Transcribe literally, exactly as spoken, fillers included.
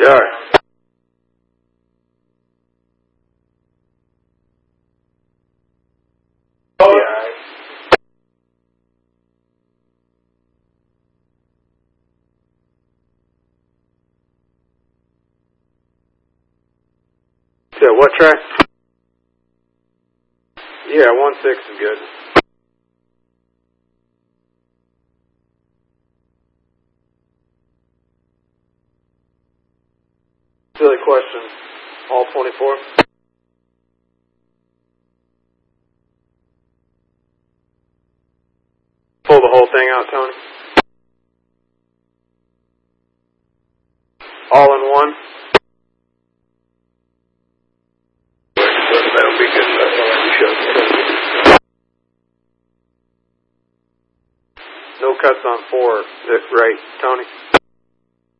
Yeah. Oh, Yeah, what track? Yeah, one six is good. Silly question. All twenty-four? Pull the whole thing out, Tony. All in one? That'll be good. That's all you should. No cuts on four, right, Tony?